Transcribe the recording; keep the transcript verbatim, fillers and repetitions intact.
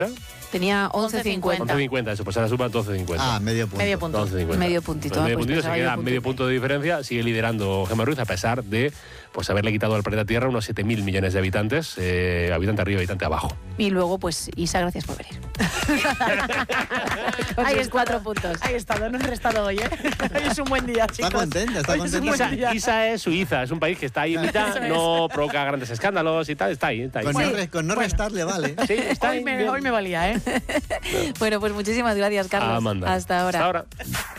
Tenía once cincuenta. once cincuenta, eso, pues ahora suma doce cincuenta. Ah, medio punto. Medio punto. once cincuenta. Medio puntito. Pues medio Pues puntito, pensaba se yo queda puntito. medio punto de diferencia. Sigue liderando Gemma Ruiz a pesar de pues haberle quitado al planeta Tierra unos siete mil millones de habitantes. Eh, habitante arriba, habitante abajo. Y luego, pues, Isa, gracias por venir. Ahí es cuatro puntos. Ahí estado, no he restado hoy, ¿eh? Hoy es un buen día, chicos. Está contenta, está Hoy es un contenta. buen Isa, día. Isa es Suiza, es un país que está ahí en mitad, Eso es. no provoca grandes escándalos y tal, está ahí. Está ahí. Con, Sí. no, re- con no Bueno. restarle, vale. Sí, está Hoy ahí. me, bien. hoy me valía, ¿eh? Bueno, pues muchísimas gracias, Carlos. Amanda. Hasta ahora. Hasta ahora.